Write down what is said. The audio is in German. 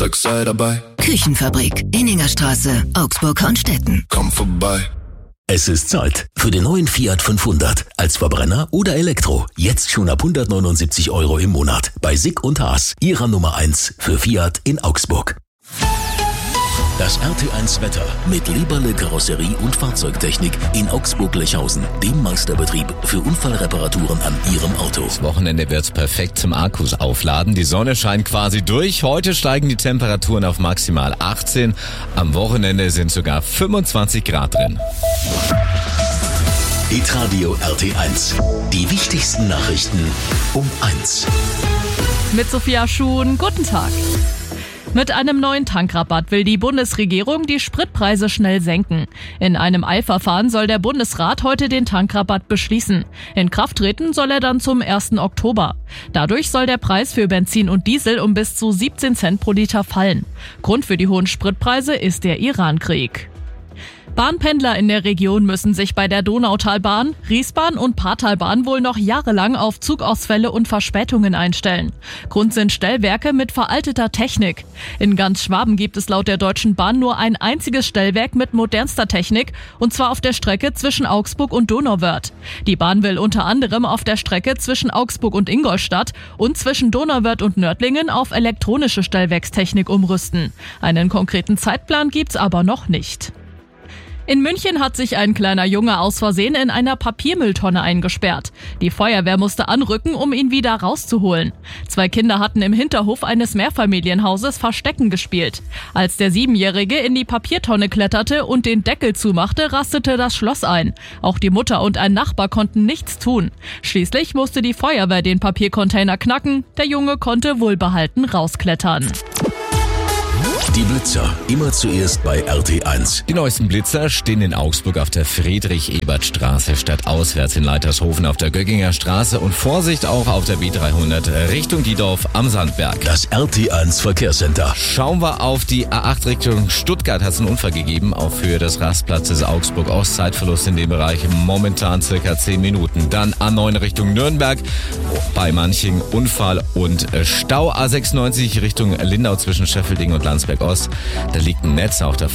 sei dabei. Küchenfabrik, Inningerstraße, Augsburg-Hornstetten. Komm vorbei. Es ist Zeit für den neuen Fiat 500. Als Verbrenner oder Elektro. Jetzt schon ab 179 € im Monat. Bei Sick und Haas, Ihrer Nummer 1 für Fiat in Augsburg. Das RT1 Wetter mit Leberle Karosserie und Fahrzeugtechnik in Augsburg-Lechhausen, dem Meisterbetrieb für Unfallreparaturen an Ihrem Auto. Das Wochenende wird's perfekt zum Akkus aufladen. Die Sonne scheint quasi durch. Heute steigen die Temperaturen auf maximal 18. Am Wochenende sind sogar 25 Grad drin. Hitradio RT1. Die wichtigsten Nachrichten um 1. Mit Sophia Schuhn, guten Tag. Mit einem neuen Tankrabatt will die Bundesregierung die Spritpreise schnell senken. In einem Eilverfahren soll der Bundesrat heute den Tankrabatt beschließen. In Kraft treten soll er dann zum 1. Oktober. Dadurch soll der Preis für Benzin und Diesel um bis zu 17 Cent pro Liter fallen. Grund für die hohen Spritpreise ist der Iran-Krieg. Bahnpendler in der Region müssen sich bei der Donautalbahn, Riesbahn und Parttalbahn wohl noch jahrelang auf Zugausfälle und Verspätungen einstellen. Grund sind Stellwerke mit veralteter Technik. In ganz Schwaben gibt es laut der Deutschen Bahn nur ein einziges Stellwerk mit modernster Technik, und zwar auf der Strecke zwischen Augsburg und Donauwörth. Die Bahn will unter anderem auf der Strecke zwischen Augsburg und Ingolstadt und zwischen Donauwörth und Nördlingen auf elektronische Stellwerkstechnik umrüsten. Einen konkreten Zeitplan gibt's aber noch nicht. In München hat sich ein kleiner Junge aus Versehen in einer Papiermülltonne eingesperrt. Die Feuerwehr musste anrücken, um ihn wieder rauszuholen. 2 Kinder hatten im Hinterhof eines Mehrfamilienhauses Verstecken gespielt. Als der 7-Jährige in die Papiertonne kletterte und den Deckel zumachte, rastete das Schloss ein. Auch die Mutter und ein Nachbar konnten nichts tun. Schließlich musste die Feuerwehr den Papiercontainer knacken. Der Junge konnte wohlbehalten rausklettern. Die Blitzer, immer zuerst bei RT1. Die neuesten Blitzer stehen in Augsburg auf der Friedrich-Ebert-Straße, stadtauswärts in Leitershofen auf der Gögginger Straße und Vorsicht auch auf der B300 Richtung Diedorf am Sandberg. Das RT1 Verkehrscenter. Schauen wir auf die A8 Richtung Stuttgart. Hat es einen Unfall gegeben auf Höhe des Rastplatzes Augsburg-Ost. Zeitverlust in dem Bereich momentan circa 10 Minuten. Dann A9 Richtung Nürnberg. Bei Manching Unfall und Stau. A96 Richtung Lindau zwischen Scheffelding und Landsberg Ost. Da liegt ein Netz auf der